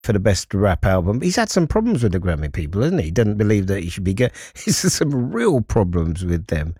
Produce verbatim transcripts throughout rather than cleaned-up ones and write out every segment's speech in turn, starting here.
for the best rap album. He's had some problems with the Grammy people, hasn't he? He doesn't believe that he should be getting... He's had some real problems with them.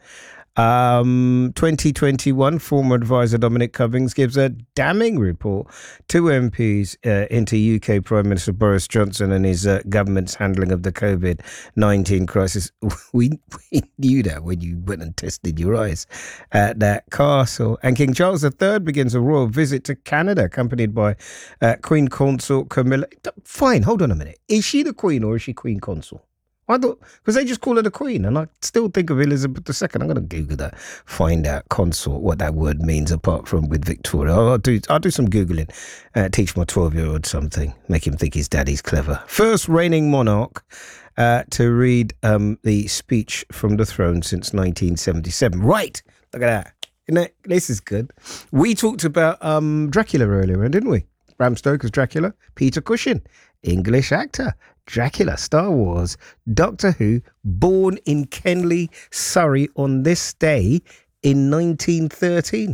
Um, twenty twenty-one, former advisor Dominic Cummings gives a damning report. Two M Ps uh, into U K Prime Minister Boris Johnson and his uh, government's handling of the covid nineteen crisis. We, we knew that when you went and tested your eyes at that castle. And King Charles the Third begins a royal visit to Canada, accompanied by uh, Queen Consort Camilla. Fine, hold on a minute. Is she the Queen or is she Queen Consort? I thought, because they just call her the Queen, and I still think of Elizabeth the Second. I'm going to Google that, find out consort, what that word means apart from with Victoria. I'll do, I'll do some Googling, uh, teach my twelve-year-old something, make him think his daddy's clever. First reigning monarch uh, to read um, the speech from the throne since nineteen seventy-seven. Right, look at that. Isn't that, this is good. We talked about um, Dracula earlier, didn't we? Bram Stoker's Dracula, Peter Cushing, English actor. Dracula, Star Wars, Doctor Who, born in Kenley, Surrey on this day in nineteen thirteen.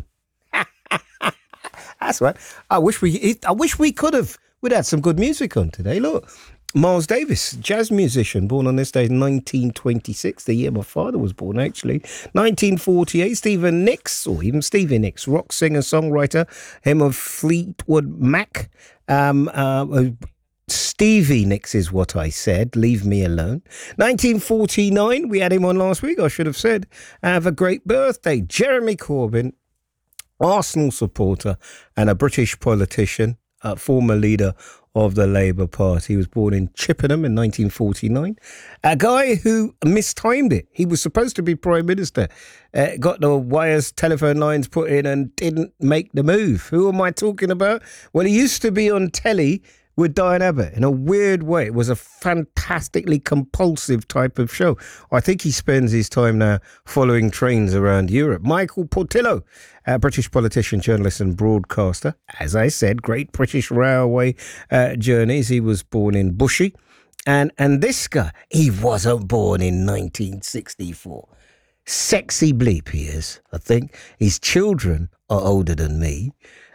That's right. I wish we I wish we could have. We'd had some good music on today. Look, Miles Davis, jazz musician, born on this day in nineteen twenty-six, the year my father was born, actually. nineteen forty-eight, Stephen Nicks, or even Stevie Nicks, rock singer, songwriter, him of Fleetwood Mac, um, uh, Stevie Nicks is what I said. Leave me alone. nineteen forty-nine, we had him on last week, I should have said. Have a great birthday. Jeremy Corbyn, Arsenal supporter and a British politician, uh, former leader of the Labour Party. He was born in Chippenham in nineteen forty-nine. A guy who mistimed it. He was supposed to be Prime Minister. Uh, got the wires, telephone lines put in and didn't make the move. Who am I talking about? Well, he used to be on telly with Diane Abbott. In a weird way, it was a fantastically compulsive type of show. I think he spends his time now following trains around Europe. Michael Portillo, a British politician, journalist and broadcaster. As I said, Great British Railway uh, journeys. He was born in Bushey. And, and this guy, he wasn't born in nineteen sixty-four. Sexy bleep he is, I think. His children are older than me.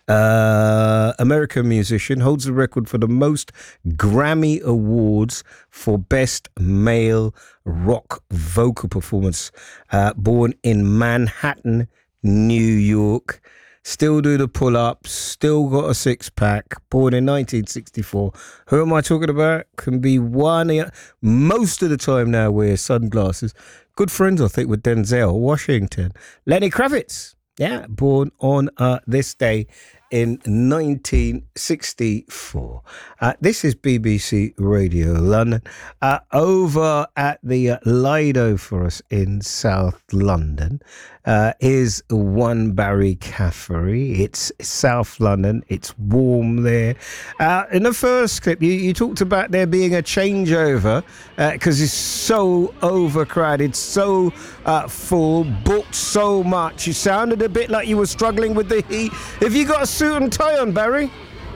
Uh, American musician, holds the record for the most Grammy Awards for Best Male Rock Vocal Performance. Uh, born in Manhattan, New York. Still do the pull-ups, still got a six-pack. Born in nineteen sixty-four. Who am I talking about? Can be one. Most of the time now wears sunglasses. Good friends, I think, with Denzel Washington. Lenny Kravitz. Yeah, born on uh, this day in nineteen sixty-four. Uh, this is B B C Radio London. Uh, over at the uh, Lido for us in South London uh, is One Barry Caffrey. It's South London. It's warm there. Uh, in the first clip, you, you talked about there being a changeover because uh, it's so overcrowded, so uh, full, booked so much. You sounded a bit like you were struggling with the heat. Have you got a suit and tie on, Barry?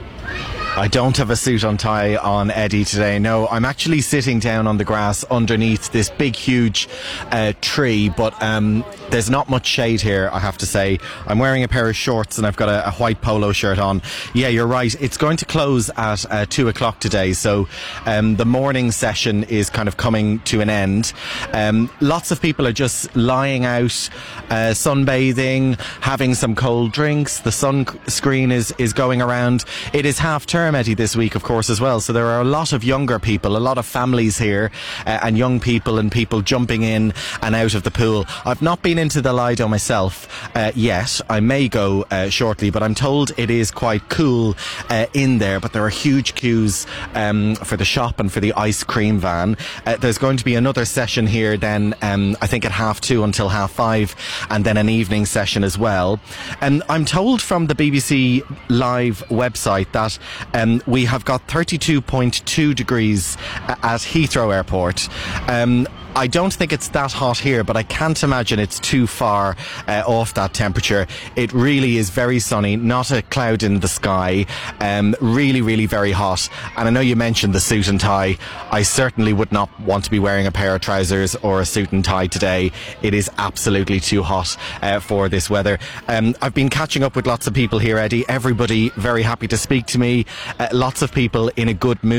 I don't have a suit and tie on, Eddie, today. No, I'm actually sitting down on the grass underneath this big, huge uh, tree, but um, there's not much shade here, I have to say. I'm wearing a pair of shorts and I've got a, a white polo shirt on. Yeah, you're right. It's going to close at uh, two o'clock today, so um, the morning session is kind of coming to an end. Um, lots of people are just lying out, uh, sunbathing, having some cold drinks. The sunscreen is, is going around. It is half term, Eddie, this week, of course, as well. So there are a lot of younger people, a lot of families here, uh, and young people and people jumping in and out of the pool. I've not been into the Lido myself uh, yet. I may go uh, shortly, but I'm told it is quite cool uh, in there. But there are huge queues um, for the shop and for the ice cream van. Uh, there's going to be another session here then, um, I think at half two until half five, and then an evening session as well. And I'm told from the B B C Live website that Um, we have got thirty-two point two degrees at Heathrow Airport. Um, I don't think it's that hot here, but I can't imagine it's too far uh, off that temperature. It really is very sunny, not a cloud in the sky, um, really, really very hot. And I know you mentioned the suit and tie. I certainly would not want to be wearing a pair of trousers or a suit and tie today. It is absolutely too hot uh, for this weather. Um, I've been catching up with lots of people here, Eddie. Everybody very happy to speak to me. Uh, lots of people in a good mood.